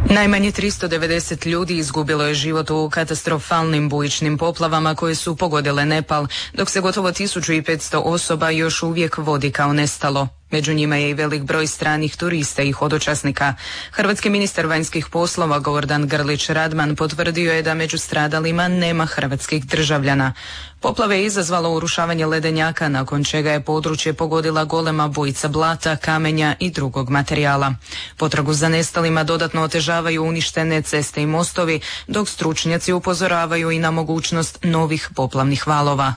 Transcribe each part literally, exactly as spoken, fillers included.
Najmanje tristo devedeset ljudi izgubilo je život u katastrofalnim bujičnim poplavama koje su pogodile Nepal, dok se gotovo tisuću petsto osoba još uvijek vodi kao nestalo. Među njima je i velik broj stranih turista i hodočasnika. Hrvatski ministar vanjskih poslova Gordan Grlić Radman potvrdio je da među stradalima nema hrvatskih državljana. Poplave je izazvalo urušavanje ledenjaka, nakon čega je područje pogodila golema bujica blata, kamenja i drugog materijala. Potragu za nestalima dodatno otežavaju uništene ceste i mostovi, dok stručnjaci upozoravaju i na mogućnost novih poplavnih valova.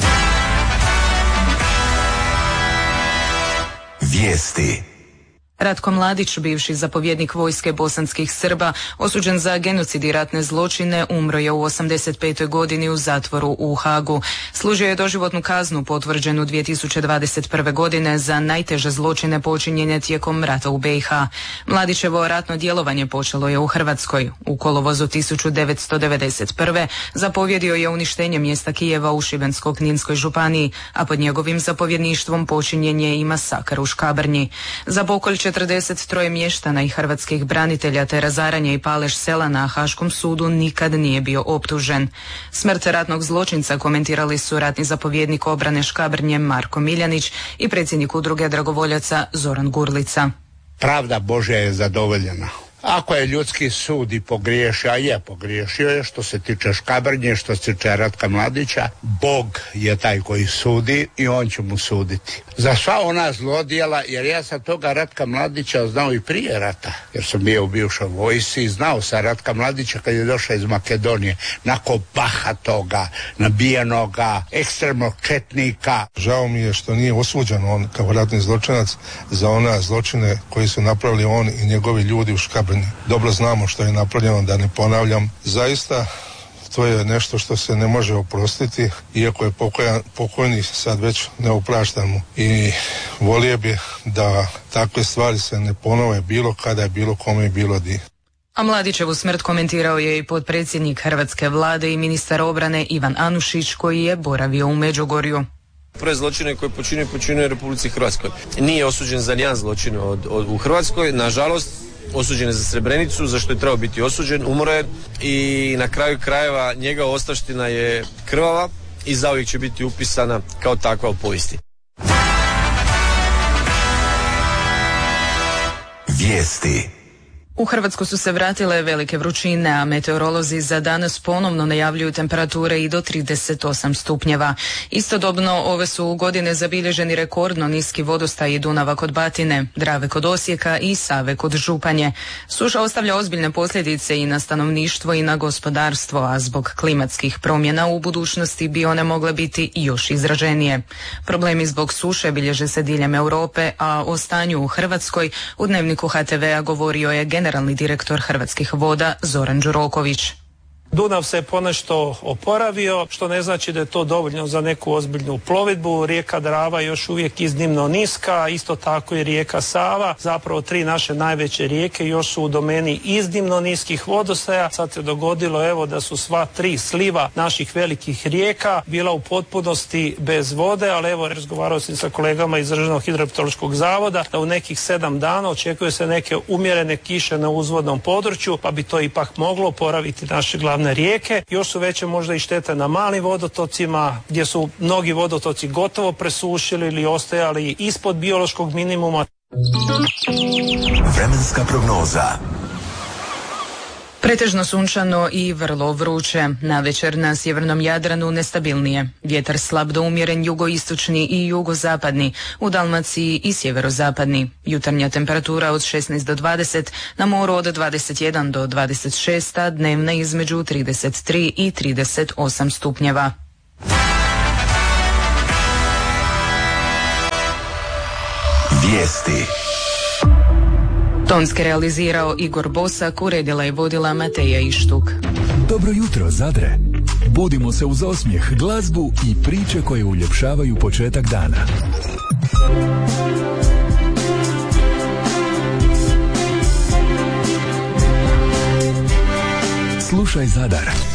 Vijesti. Ratko Mladić, bivši zapovjednik vojske bosanskih Srba, osuđen za genocid i ratne zločine, umro je u osamdeset petoj godini u zatvoru u Hagu. Služio je doživotnu kaznu potvrđenu dvije tisuće dvadeset prve. godine za najteže zločine počinjene tijekom rata u be i ha. Mladićevo ratno djelovanje počelo je u Hrvatskoj. U kolovozu tisuću devetsto devedeset prve. zapovjedio je uništenje mjesta Kijeva u Šibensko-kninskoj županiji, a pod njegovim zapovjedništvom počinjen je i masakr u Škabrnji. Za pokolj četrdeset troje mještana i hrvatskih branitelja te razaranje i palež sela na Haškom sudu nikad nije bio optužen. Smrt ratnog zločinca komentirali su ratni zapovjednik obrane Škabrnje Marko Miljanić i predsjednik udruge dragovoljaca Zoran Gurlica. Pravda Božja je zadovoljena. Ako je ljudski sud i pogriješio, a je pogriješio je što se tiče Škabrnje, što se tiče Ratka Mladića, Bog je taj koji sudi i on će mu suditi. Za sva ona zlodjela, jer ja sam toga Ratka Mladića znao i prije rata, jer sam bio u bivšoj vojsci i znao sam Ratka Mladića kad je došao iz Makedonije, nakon bahatoga, nabijenoga, ekstremnog četnika. Žao mi je što nije osuđen on kao ratni zločinac za ona zločine koji su napravili on i njegovi ljudi u Škabrnji. Dobro znamo što je napravljeno, da ne ponavljam. Zaista to je nešto što se ne može oprostiti, iako je pokojan, pokojni sad već ne opraštam mu. I volio bi da takve stvari se ne ponove bilo kada je bilo kome je bilo di. A Mladićevu smrt komentirao je i potpredsjednik hrvatske vlade i ministar obrane Ivan Anušić, koji je boravio u Međugorju. Prve zločine koje počinio, počinio u Republici Hrvatskoj. Nije osuđen za nijedan zločin od, od, u Hrvatskoj, nažalost. Osuđen je za Srebrenicu, za što je trebao biti osuđen, umro je i na kraju krajeva njegova ostavština je krvava i zauvijek će biti upisana kao takva u povijesti. Vijesti. U Hrvatsku su se vratile velike vrućine, a meteorolozi za danas ponovno najavljuju temperature i do trideset osam stupnjeva. Istodobno ove su godine zabilježeni rekordno niski vodostaji Dunava kod Batine, Drave kod Osijeka i Save kod Županje. Suša ostavlja ozbiljne posljedice i na stanovništvo i na gospodarstvo, a zbog klimatskih promjena u budućnosti bi one mogle biti još izraženije. Problemi zbog suše bilježe se diljem Europe, a o stanju u Hrvatskoj u Dnevniku ha te vea govorio je generalni generalni direktor Hrvatskih voda Zoran Đuroković. Dunav se ponešto oporavio, što ne znači da je to dovoljno za neku ozbiljnu plovidbu. Rijeka Drava je još uvijek iznimno niska, isto tako i rijeka Sava. Zapravo tri naše najveće rijeke još su u domeni iznimno niskih vodostaja. Sad se dogodilo evo da su sva tri sliva naših velikih rijeka bila u potpunosti bez vode, ali evo razgovarao sam sa kolegama iz Državnog hidrometeorološkog zavoda da u nekih sedam dana očekuje se neke umjerene kiše na uzvodnom području, pa bi to ipak moglo oporaviti naše glavne rijeke. Još su veće možda i štete na malim vodotocima gdje su mnogi vodotoci gotovo presušili ili ostajali ispod biološkog minimuma. Vremenska prognoza. Pretežno sunčano i vrlo vruće. Navečer na sjevernom Jadranu nestabilnije. Vjetar slab do umjeren jugoistočni i jugozapadni, u Dalmaciji i sjeverozapadni. Jutarnja temperatura od šesnaest do dvadeset, na moru od dvadeset jedan do dvadeset šest, a dnevna između trideset tri i trideset osam stupnjeva. Vijesti. Tonski realizirao Igor Bosak, uredila i vodila Mateja Ištuk. Dobro jutro, Zadre. Budimo se uz osmijeh, glazbu i priče koje uljepšavaju početak dana. Slušaj, Zadar.